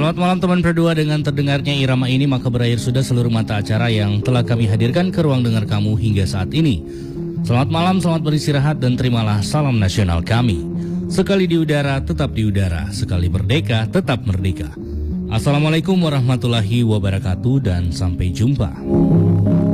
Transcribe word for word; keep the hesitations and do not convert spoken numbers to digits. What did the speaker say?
Selamat malam teman berdua, dengan terdengarnya irama ini maka berakhir sudah seluruh mata acara yang telah kami hadirkan ke ruang dengar kamu hingga saat ini. Selamat malam, selamat beristirahat dan terimalah salam nasional kami. Sekali di udara, tetap di udara. Sekali merdeka, tetap merdeka. Assalamualaikum warahmatullahi wabarakatuh dan sampai jumpa.